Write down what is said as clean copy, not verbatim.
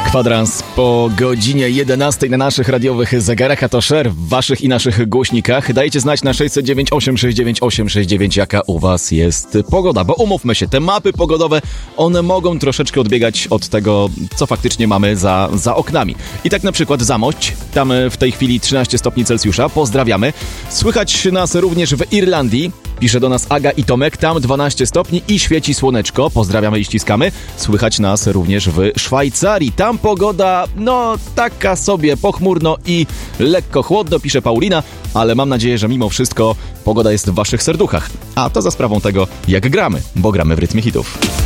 Kwadrans po godzinie 11 na naszych radiowych zegarach, a to share w waszych i naszych głośnikach. Dajcie znać na 609 869 869, jaka u was jest pogoda, bo umówmy się, te mapy pogodowe, one mogą troszeczkę odbiegać od tego, co faktycznie mamy za oknami. I tak na przykład Zamość, tam w tej chwili 13 stopni Celsjusza, pozdrawiamy. Słychać nas również w Irlandii, pisze do nas Aga i Tomek, tam 12 stopni i świeci słoneczko, pozdrawiamy i ściskamy. Słychać nas również w Szwajcarii, tam pogoda, no taka sobie, pochmurno i lekko chłodno, pisze Paulina, ale mam nadzieję, że mimo wszystko pogoda jest w waszych serduchach. A to za sprawą tego, jak gramy, bo gramy w rytmie hitów.